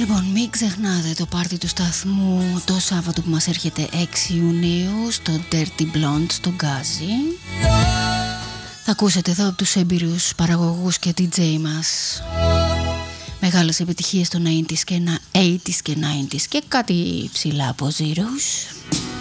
Λοιπόν, μην ξεχνάτε το πάρτι του σταθμού το Σάββατο που μας έρχεται 6 Ιουνίου στο Dirty Blonde στο Γκάζι. Θα ακούσετε εδώ από τους έμπειρους παραγωγούς και DJ μας μεγάλες επιτυχίες των 80s και 90s και κάτι ψηλά από Zeros.